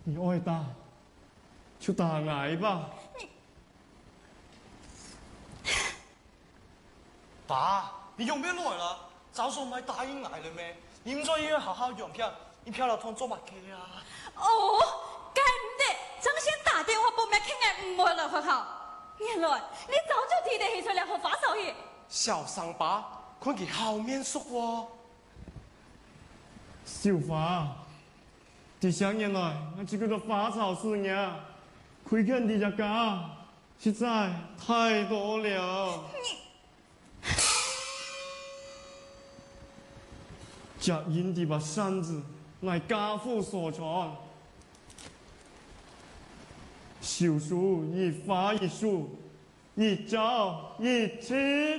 你爱打就打来吧。 爸，你用咩来啦？早上咪答应来了咩？你唔在医院好好养病，你漂流通做乜嘅啊？ 哦，该唔得，张先打电话报名看眼唔会来学校。原来你早就提得起出来和发烧去。 小伤疤，看佢好面熟喎。 小花，这些年来，我只觉得花草事业，亏欠你家实在太多了。家因地把扇子乃家父所传，手书一发一书，一朝一夕。